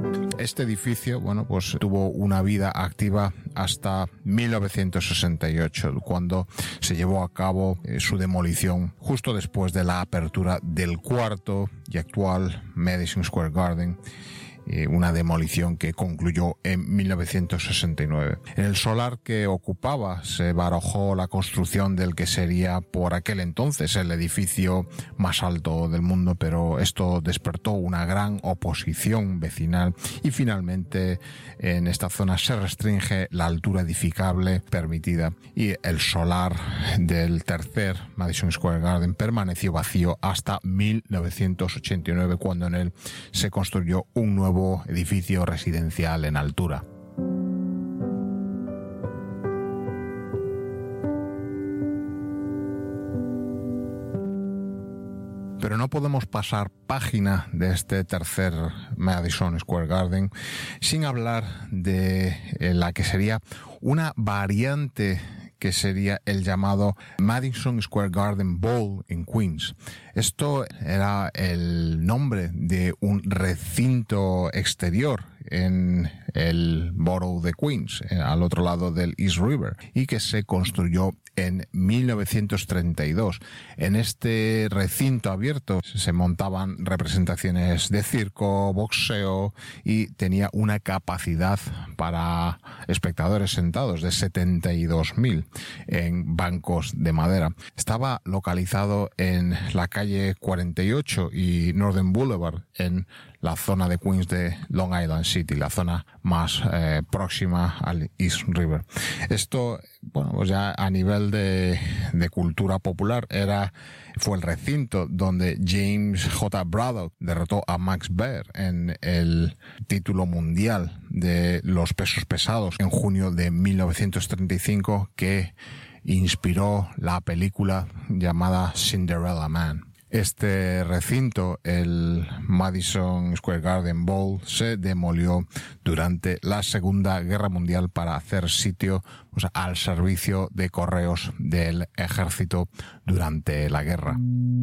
Este edificio, bueno, pues tuvo una vida activa hasta 1968, cuando se llevó a cabo su demolición justo después de la apertura del cuarto y actual Madison Square Garden. Una demolición que concluyó en 1969. En el solar que ocupaba se barajó la construcción del que sería por aquel entonces el edificio más alto del mundo, pero esto despertó una gran oposición vecinal y finalmente en esta zona se restringe la altura edificable permitida y el solar del tercer Madison Square Garden permaneció vacío hasta 1989, cuando en él se construyó un nuevo edificio residencial en altura. Pero no podemos pasar página de este tercer Madison Square Garden sin hablar de la que sería una variante que sería el llamado Madison Square Garden Bowl en Queens. Esto era el nombre de un recinto exterior en el borough de Queens, al otro lado del East River, y que se construyó en 1932. En este recinto abierto se montaban representaciones de circo, boxeo y tenía una capacidad para espectadores sentados de 72.000 en bancos de madera. Estaba localizado en la calle 48 y Northern Boulevard, en la zona de Queens de Long Island City, la zona más próxima al East River. Esto, bueno, pues ya a nivel de cultura popular fue el recinto donde James J. Braddock derrotó a Max Baer en el título mundial de los pesos pesados en junio de 1935, que inspiró la película llamada Cinderella Man. Este recinto, el Madison Square Garden Bowl, se demolió durante la Segunda Guerra Mundial para hacer sitio, pues, al servicio de correos del ejército durante la guerra.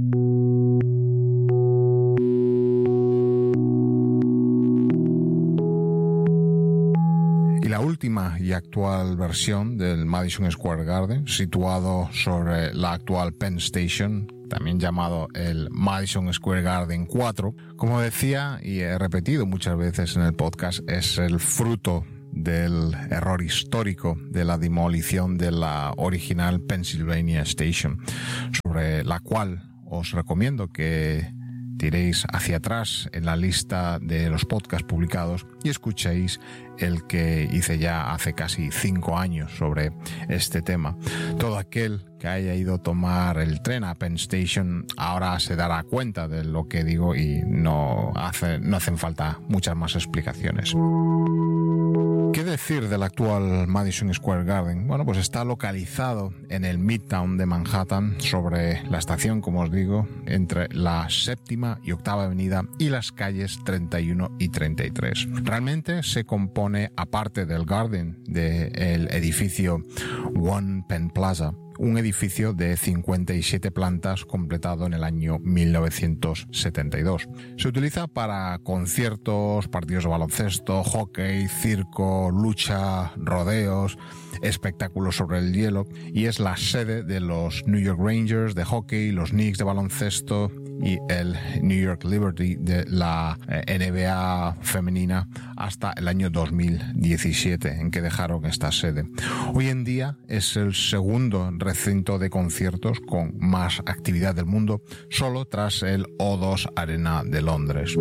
Y la última y actual versión del Madison Square Garden, situado sobre la actual Penn Station, también llamado el Madison Square Garden 4, como decía y he repetido muchas veces en el podcast, es el fruto del error histórico de la demolición de la original Pennsylvania Station, sobre la cual os recomiendo que tiréis hacia atrás en la lista de los podcasts publicados y escuchéis el que hice ya hace casi 5 años sobre este tema. Todo aquel que haya ido a tomar el tren a Penn Station ahora se dará cuenta de lo que digo y no hacen falta muchas más explicaciones. ¿Qué decir del actual Madison Square Garden? Bueno, pues está localizado en el Midtown de Manhattan, sobre la estación, como os digo, entre la 7ª y 8ª avenida y las calles 31 y 33. Realmente se compone, aparte del Garden, del edificio One Penn Plaza, un edificio de 57 plantas completado en el año 1972. Se utiliza para conciertos, partidos de baloncesto, hockey, circo, lucha, rodeos, espectáculos sobre el hielo, y es la sede de los New York Rangers de hockey, los Knicks de baloncesto y el New York Liberty de la NBA femenina hasta el año 2017, en que dejaron esta sede. Hoy en día es el segundo recinto de conciertos con más actividad del mundo, solo tras el O2 Arena de Londres.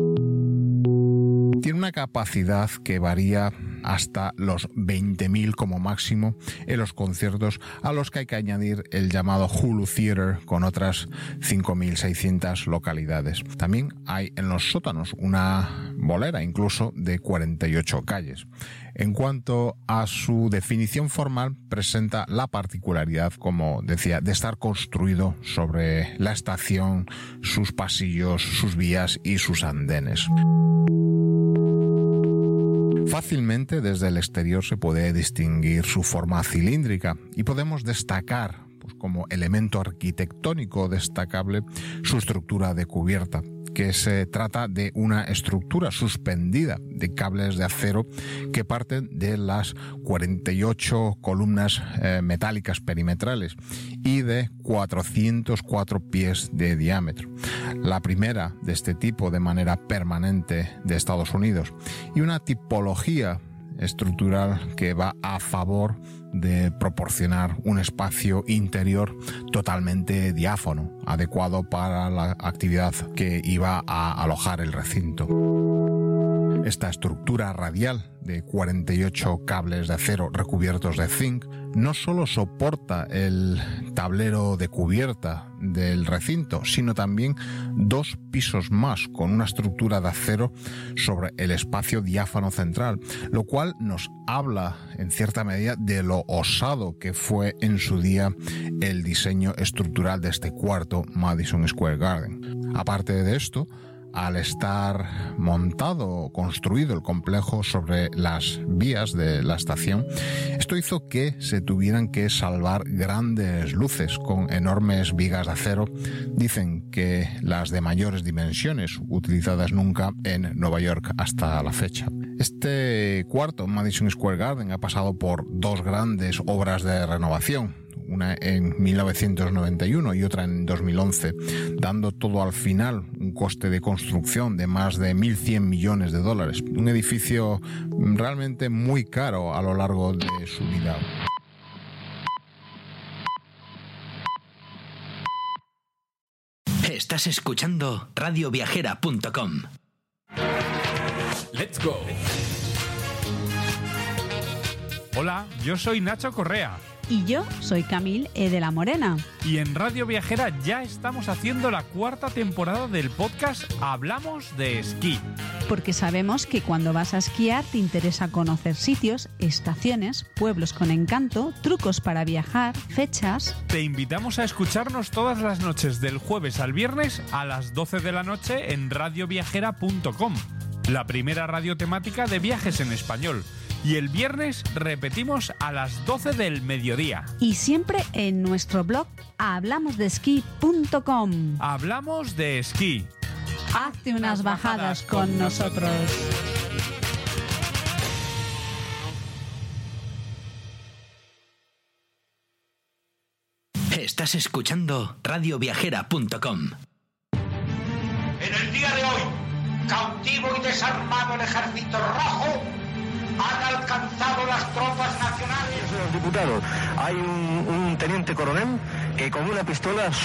Tiene una capacidad que varía hasta los 20.000 como máximo en los conciertos, a los que hay que añadir el llamado Hulu Theater con otras 5.600 localidades. También hay en los sótanos una bolera incluso de 48 calles. En cuanto a su definición formal, presenta la particularidad, como decía, de estar construido sobre la estación, sus pasillos, sus vías y sus andenes. Fácilmente desde el exterior se puede distinguir su forma cilíndrica y podemos destacar, pues, como elemento arquitectónico destacable, su estructura de cubierta, que se trata de una estructura suspendida de cables de acero que parten de las 48 columnas metálicas perimetrales y de 404 pies de diámetro. La primera de este tipo de manera permanente de Estados Unidos, y una tipología estructural que va a favor de proporcionar un espacio interior totalmente diáfano, adecuado para la actividad que iba a alojar el recinto. Esta estructura radial de 48 cables de acero recubiertos de zinc no solo soporta el tablero de cubierta del recinto, sino también 2 pisos más con una estructura de acero sobre el espacio diáfano central, lo cual nos habla en cierta medida de lo osado que fue en su día el diseño estructural de este cuarto Madison Square Garden. Aparte de esto, al estar montado, construido el complejo sobre las vías de la estación, esto hizo que se tuvieran que salvar grandes luces con enormes vigas de acero, dicen que las de mayores dimensiones, utilizadas nunca en Nueva York hasta la fecha. Este cuarto Madison Square Garden ha pasado por 2 grandes obras de renovación, una en 1991 y otra en 2011, dando todo al final un coste de construcción de más de $1.100 millones. Un edificio realmente muy caro a lo largo de su vida. Estás escuchando radioviajera.com. Let's go. Hola, yo soy Nacho Correa. Y yo soy Camil E. de la Morena. Y en Radio Viajera ya estamos haciendo la 4ª temporada del podcast Hablamos de Esquí. Porque sabemos que cuando vas a esquiar te interesa conocer sitios, estaciones, pueblos con encanto, trucos para viajar, fechas. Te invitamos a escucharnos todas las noches del jueves al viernes a las 12 de la noche en radioviajera.com, la primera radio temática de viajes en español. Y el viernes repetimos a las 12 del mediodía. Y siempre en nuestro blog hablamosdeesquí.com. Hablamos de esquí. Hazte unas bajadas con nosotros. Estás escuchando radioviajera.com. En el día de hoy, cautivo y desarmado el ejército rojo, han alcanzado las tropas nacionales. Señores diputados, hay un teniente coronel que con una pistola